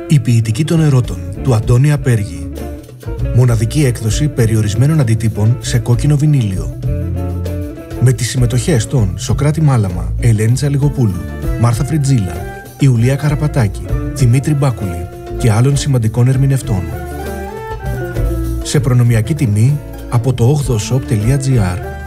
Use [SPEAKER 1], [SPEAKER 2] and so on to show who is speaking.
[SPEAKER 1] Η ποιητική των ερώτων του Αντώνη Απέργη. Μοναδική έκδοση περιορισμένων αντιτύπων σε κόκκινο βινίλιο. Με τις συμμετοχές των Σοκράτη Μάλαμα, Ελένη Τζαλιγοπούλου, Μάρθα Φριτζίλα, Ιουλία Καραπατάκη, Δημήτρη Μπάκουλη και άλλων σημαντικών ερμηνευτών. Σε προνομιακή τιμή από το 8shop.gr.